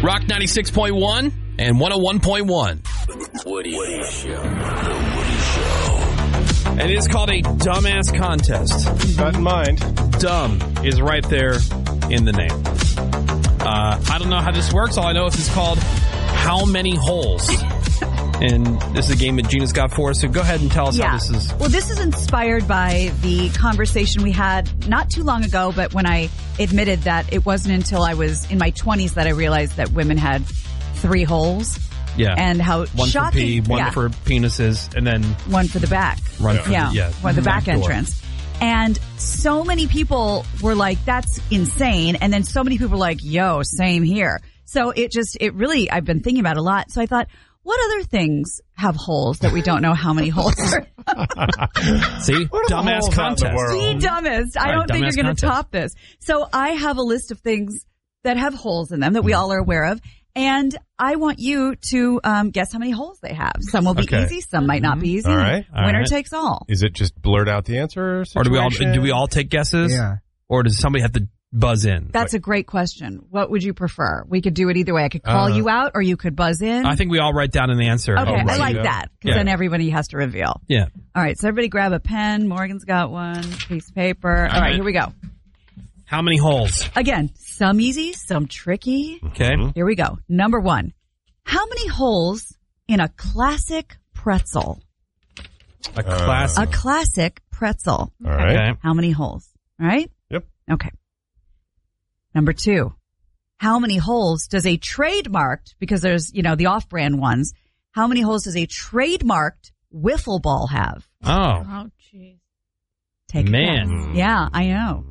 Rock 96.1 and 101.1. The Woody Show. The Woody Show. And it is called a dumbass contest. Keep that in mind. Dumb is right there in the name. I don't know how this works. All I know is it's called How Many Holes? And this is a game that Gina's got for us. So go ahead and tell us how this is. Well, this is inspired by the conversation we had not too long ago, but when I admitted that it wasn't until I was in my 20s that I realized that women had 3 holes. Yeah. And how one shocking. for pee, one for penises, and then one for the back. One for the back door. entrance. And so many people were like, that's insane. And then so many people were like, yo, same here. So it really, I've been thinking about it a lot. So I thought, what other things have holes that we don't know how many holes are? See? Dumbass contest. The dumbest. I don't think you're going to top this. So I have a list of things that have holes in them that we all are aware of. And I want you to guess how many holes they have. Some will be easy. Some might not be easy. All right. Winner takes all. Is it just blurt out the answer? Or do we all take guesses? Yeah. Or does somebody have to buzz in? That's a great question. What would you prefer? We could do it either way. I could call you out or you could buzz in. I think we all write down an answer. Okay, I like that because then everybody has to reveal. Yeah. All right, so everybody grab a pen. Morgan's got one piece of paper. All right, here we go. How many holes? Again, some easy, some tricky. Okay. Here we go. Number 1. How many holes in a classic pretzel? A classic. A classic pretzel. All right. Okay. How many holes? All right? Yep. Okay. Number 2. How many holes does a trademarked, because there's, the off-brand ones, how many holes does a trademarked wiffle ball have? Oh, jeez. Take a man. guess. Yeah, I know.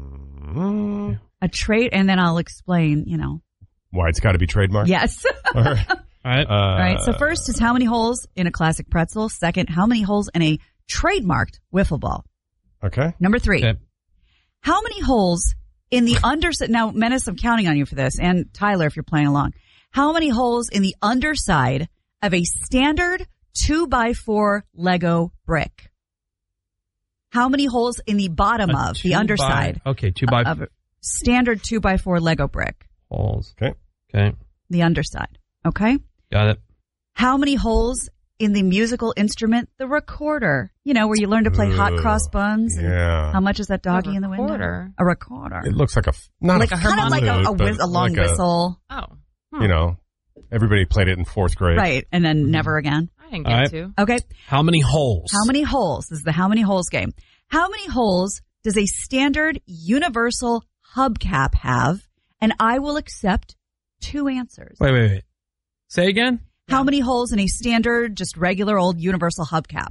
And then I'll explain, Why it's got to be trademarked? Yes. All right. All right. All right. So first is how many holes in a classic pretzel. Second, how many holes in a trademarked wiffle ball? Okay. Number 3. Okay. How many holes in the underside? Now, Menace, I'm counting on you for this, and Tyler, if you're playing along. How many holes in the underside of a standard 2x4 Lego brick? How many holes in the bottom of the underside? 2x4 of a standard 2x4 Lego brick. holes. Okay. The underside. Okay. Got it. How many holes in the musical instrument, the recorder? Where you learn to play hot cross buns. Yeah. How much is that doggy in the window? Recorder. A recorder. It looks like kind of like a long whistle. Oh. Everybody played it in 4th grade. Right. And then never again. I didn't get to. Okay. How many holes? How many holes? This is the how many holes game. How many holes does a standard universal hubcap have? And I will accept 2 answers. Wait. Say again? How many holes in a standard, just regular old universal hubcap?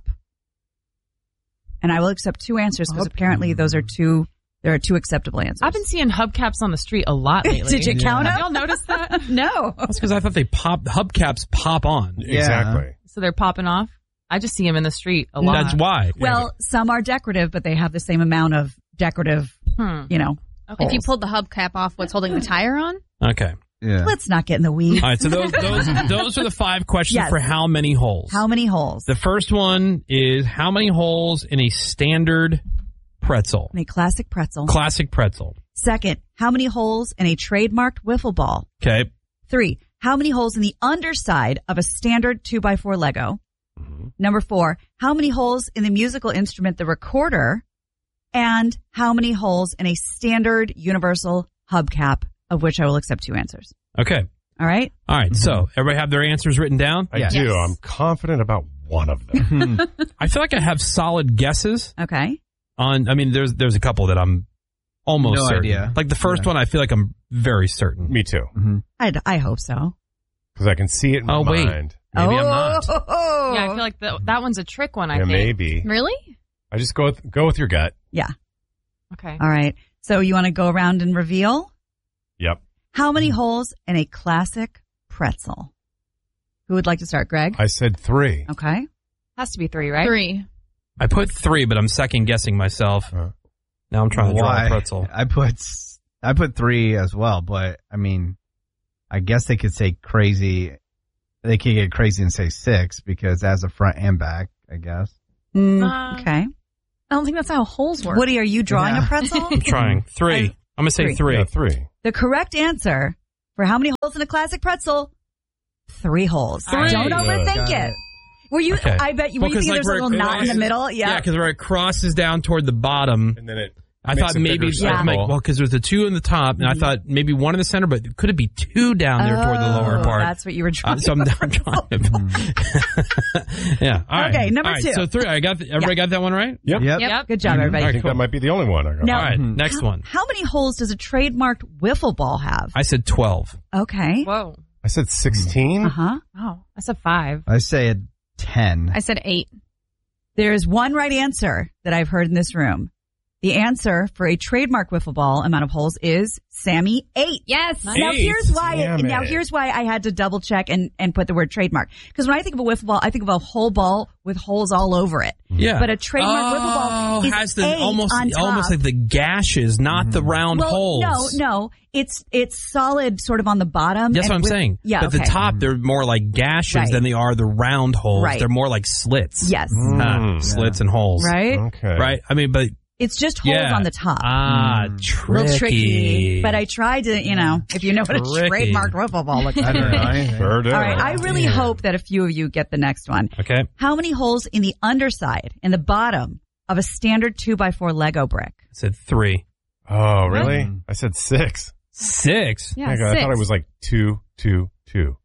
And I will accept 2 answers because apparently there are 2 acceptable answers. I've been seeing hubcaps on the street a lot lately. Did you count them? Have y'all noticed that? No. That's because I thought hubcaps pop on. Exactly. So they're popping off? I just see them in the street a lot. That's why. Well, some are decorative, but they have the same amount of decorative, Okay. If you pulled the hubcap off, what's holding the tire on? Okay. Yeah. Let's not get in the weeds. All right, so those are the 5 questions for how many holes. How many holes? The first one is how many holes in a standard pretzel? In a classic pretzel. Classic pretzel. Second, how many holes in a trademarked wiffle ball? Okay. 3, how many holes in the underside of a standard 2x4 Lego? Number 4, how many holes in the musical instrument, the recorder? And how many holes in a standard universal hubcap, of which I will accept 2 answers. Okay. All right? All right. So everybody have their answers written down? I do. I'm confident about one of them. I feel like I have solid guesses. Okay. There's a couple that I'm almost No certain. idea. Like the first one, I feel like I'm very certain. Me too. I hope so. Because I can see it in my wait. mind. Maybe I'm not. Yeah, I feel like that one's a trick one, I think. Maybe. Really? I just go with your gut. Yeah. Okay. All right. So you want to go around and reveal? Yep. How many holes in a classic pretzel? Who would like to start, Greg? I said 3. Okay. Has to be 3, right? 3. I put 3, but I'm second guessing myself. Now I'm trying to draw a pretzel. I put 3 as well, but I guess they could say crazy. They could get crazy and say 6 because as a front and back, I guess. Okay. I don't think that's how holes work. Woody, are you drawing a pretzel? I'm trying. 3. I'm going to say 3. Yeah, 3. The correct answer For how many holes in a classic pretzel? 3 holes. Three. Don't overthink Got it. Were you? Okay. I bet you. Well, Were you 'cause, thinking like, there's a where little it knot in the crosses- middle? Yeah, because where it crosses down toward the bottom. And then it. I makes thought a maybe, bigger I'm like, circle. well, because there's the 2 in the top, and I thought maybe 1 in the center, but could it be 2 down there toward the lower part? That's what you were trying. So I'm trying to. Yeah. All right. Okay, number All right, 2. So 3. Everybody got that one right? Yep. Yep. Good job, everybody. I think that might be the only one I got. Now- All right. Next one. How many holes does a trademarked wiffle ball have? I said 12. Okay. Whoa. I said 16. Uh-huh. Oh, I said 5. I say 10. I said 8. There's one right answer that I've heard in this room. The answer for a trademark wiffle ball amount of holes is Sammy 8. Yes. Now Eight. here's why. Damn Now it. here's why I had to double check and put the word trademark. Because when I think of a wiffle ball, I think of a whole ball with holes all over it. Yeah. But a trademark wiffle ball is has the 8 almost on top. like the gashes, not the round Well, holes. no, it's solid, sort of on the bottom. That's and what I'm with- saying. Yeah, But okay. the top, they're more like gashes Right. than they are the round holes. Right. They're more like slits. Yes, Slits and holes. right. Okay. Right. I mean, but It's just holes yeah. on the top. Ah, A little tricky, but I tried to, if you know what a Tricky. trademark wiffle ball looks I like. don't know anything. Sure do. All right, I really hope that a few of you get the next one. Okay. How many holes in the underside, in the bottom of a standard 2x4 Lego brick? I said 3. Oh, really? I said 6. 6. Yeah, I 6. thought it was like 2, 2, 2.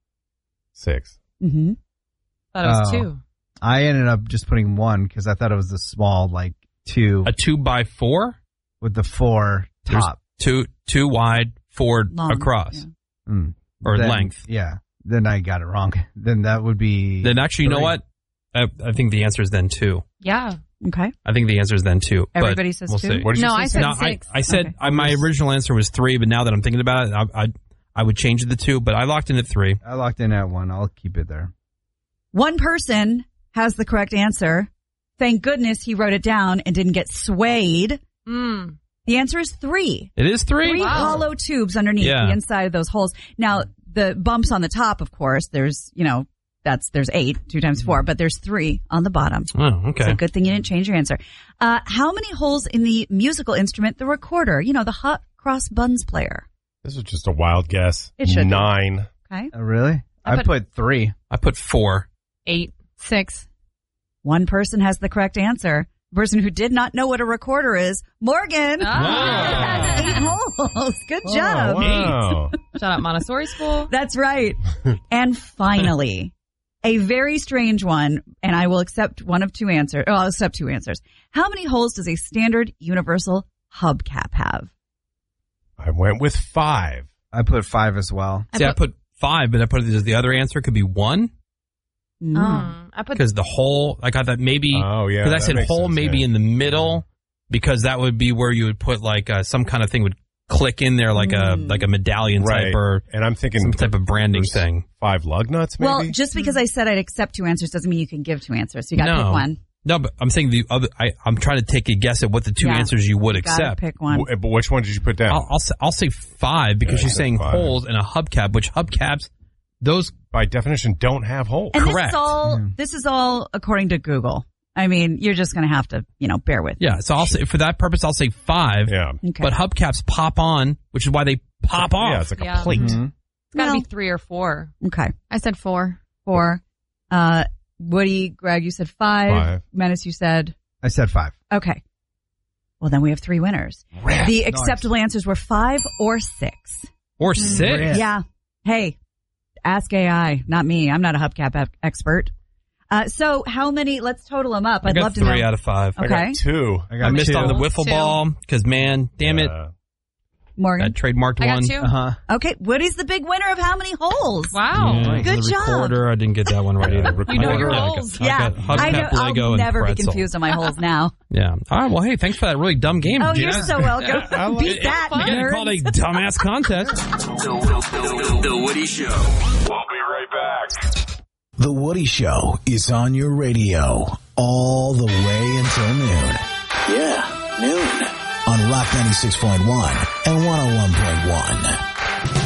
6. Mm-hmm. Thought it was Oh. 2. I ended up just putting 1 because I thought it was the small, 2 A 2x4. with the 4 There's top. two wide, 4 Long, across, yeah. or Then- length. Yeah. Then I got it wrong. Then that would be. Then actually, you know 3. what? I think the answer is then 2. Yeah. Okay. I think the answer is then 2. but Everybody says we'll 2? see. What did you No, say? I said No, 6. I said Okay. my original answer was 3, but now that I'm thinking about it, I would change it to 2, but I locked in at 3. I locked in at 1. I'll keep it there. One person has the correct answer. Thank goodness he wrote it down and didn't get swayed. Mm. The answer is 3. It is 3? 3 hollow tubes underneath Yeah. the inside of those holes. Now, the bumps on the top, of course, there's 8, 2 times 4, but there's 3 on the bottom. Oh, okay. So good thing you didn't change your answer. How many holes in the musical instrument, the recorder? The hot cross buns player. This was just a wild guess. It should be. 9. Okay. Oh, really? I put 3. I put 4. 8. 6. One person has the correct answer. The person who did not know what a recorder is, Morgan. Wow. Has 8 holes. Good job. Oh, wow. Shout out Montessori School. That's right. And finally, a very strange one, and I will accept one of 2 answers. Oh, I'll accept 2 answers. How many holes does a standard universal hubcap have? I went with 5. I put 5 as well. See, I put 5, but I put it as the other answer could be 1 I put because the hole, I thought that maybe, Oh, yeah. because I that said makes hole sense, maybe yeah. in the middle because that would be where you would put some kind of thing would click in there like a medallion Right. type or And I'm thinking some type of branding there's thing. 5 lug nuts, maybe? Well, just because I said I'd accept 2 answers doesn't mean you can give 2 answers. So you got to No. pick one. No, but I'm saying the other. I'm trying to take a guess at what the 2 Yeah. answers you would You got to accept. pick one. But which one did you put down? I'll say 5 because Yeah, you're I said saying 5. holes and a hubcap, which hubcaps those. By definition, don't have holes. And Correct. this is all according to Google. I mean, you're just going to have to, bear with me. Yeah, so I'll say for that purpose I'll say 5. Yeah. Okay. But hubcaps pop on, which is why they pop off. Yeah, it's like Yeah. a plate. Mhm. It's got to Well- be 3 or 4. Okay. I said 4. 4. Woody, Greg, you said 5. 5. Menace, you said. I said 5. Okay. Well, then we have 3 winners. The acceptable answers were 5 or 6. Or 6. Yeah. Yeah. Hey, ask AI, not me. I'm not a hubcap expert. So how many? Let's total them up. I I'd got love to 3 know. out of 5. I Okay. got 2. I missed 2. on the wiffle 2. ball because man, damn it, Morgan. that trademarked I got one. 2. Uh-huh. Okay. Woody's the big winner of how many holes? Wow. Yeah, Good the job. recorder, I didn't get that one right either. You know your I got- holes. I got hubcap, I know. Lego, I'll and never be pretzel. confused on my holes now. Yeah. All right. Well, hey, thanks for that really dumb game. Oh, Gina. you're so welcome. I like Beat it. that, Again, nerd. called a dumbass contest. The Woody Show. We'll be right back. The Woody Show is on your radio all the way until noon. Yeah, noon. On Rock 96.1 and 101.1.